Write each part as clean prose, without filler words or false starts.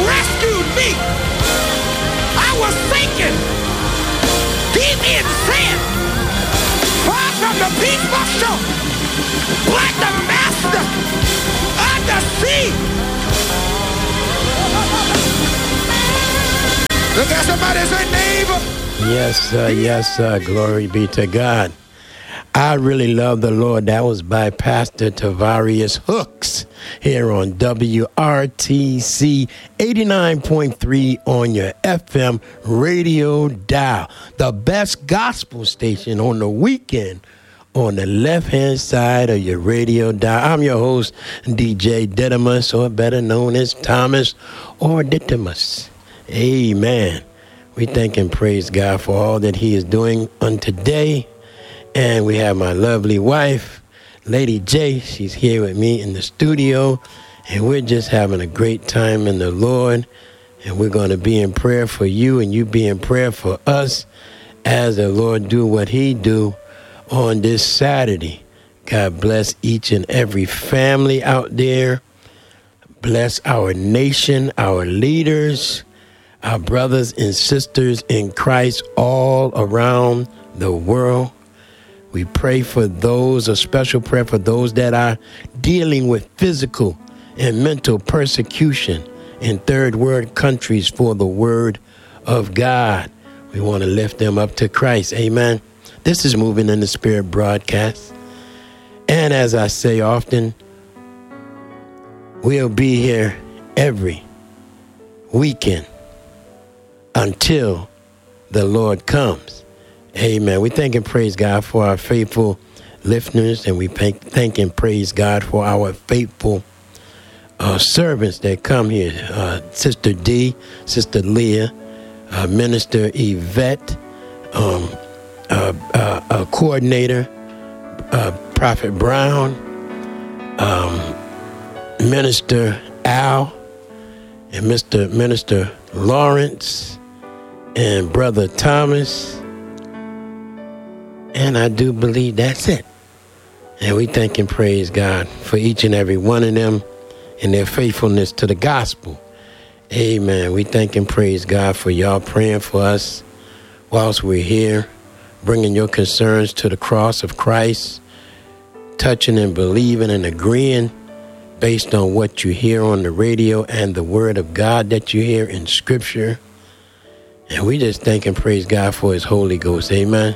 rescued me. I was sinking deep in sin, far from the peaceful shore, like the master of the sea. Look at somebody and say, neighbor. Yes, sir. Glory be to God. I really love the Lord. That was by Pastor Tavarius Hooks here on WRTC 89.3 on your FM radio dial. The best gospel station on the weekend on the left-hand side of your radio dial. I'm your host, DJ Didymus, or better known as Thomas or Didymus. Amen. We thank and praise God for all that he is doing on today. And we have my lovely wife, Lady J. She's here with me in the studio. And we're just having a great time in the Lord. And we're going to be in prayer for you, and you be in prayer for us as the Lord do what he do on this Saturday. God bless each and every family out there. Bless our nation, our leaders, our brothers and sisters in Christ all around the world. We pray for those, a special prayer for those that are dealing with physical and mental persecution in third world countries for the word of God. We want to lift them up to Christ. Amen. This is Moving in the Spirit broadcast. And as I say often, we'll be here every weekend until the Lord comes. Amen. We thank and praise God for our faithful listeners, and we thank and praise God for our faithful servants that come here. Sister D, Sister Leah, Minister Yvette, coordinator, Prophet Brown, Minister Al, and Minister Lawrence, and Brother Thomas. And I do believe that's it. And we thank and praise God for each and every one of them and their faithfulness to the gospel. Amen. We thank and praise God for y'all praying for us whilst we're here, bringing your concerns to the cross of Christ, touching and believing and agreeing based on what you hear on the radio and the word of God that you hear in Scripture. And we just thank and praise God for his Holy Ghost. Amen.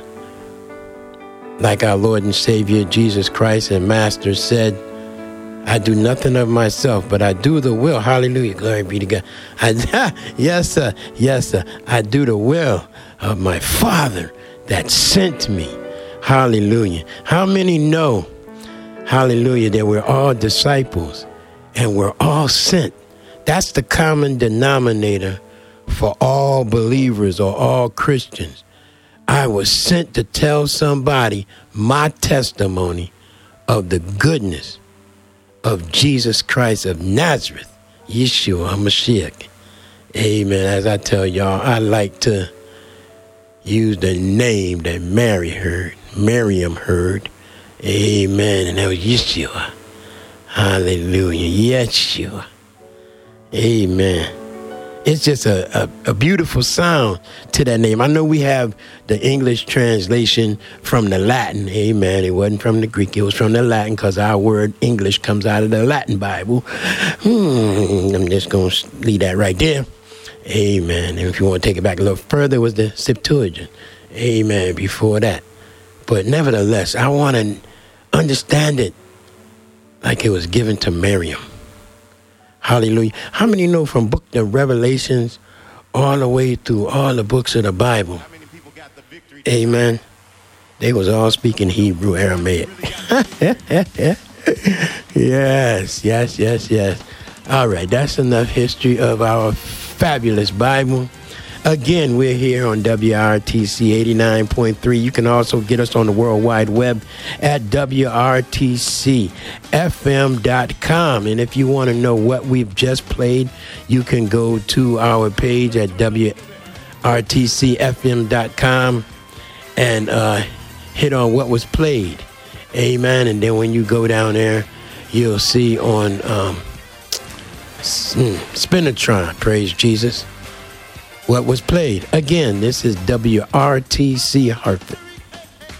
Like our Lord and Savior Jesus Christ and Master said, I do nothing of myself, but I do the will. Hallelujah. Glory be to God. Yes, sir. Yes, sir. I do the will of my Father that sent me. Hallelujah. How many know, hallelujah, that we're all disciples and we're all sent? That's the common denominator for all believers or all Christians. I was sent to tell somebody my testimony of the goodness of Jesus Christ of Nazareth, Yeshua HaMashiach. Amen. As I tell y'all, I like to use the name that Miriam heard. Amen. And that was Yeshua. Hallelujah. Yeshua. Amen. It's just a beautiful sound to that name. I know we have the English translation from the Latin. Amen. It wasn't from the Greek. It was from the Latin because our word English comes out of the Latin Bible. I'm just going to leave that right there. Amen. And if you want to take it back a little further, it was the Septuagint. Amen. Before that. But nevertheless, I want to understand it like it was given to Miriam. Hallelujah. How many know from book of Revelations all the way through all the books of the Bible? Amen. They was all speaking Hebrew, Aramaic. Yes. All right, that's enough history of our fabulous Bible. Again, we're here on WRTC 89.3. You can also get us on the World Wide Web at WRTCFM.com. And if you want to know what we've just played, you can go to our page at WRTCFM.com and hit on what was played. Amen. And then when you go down there, you'll see on Spinatron, praise Jesus. What was played? Again, this is WRTC Hartford.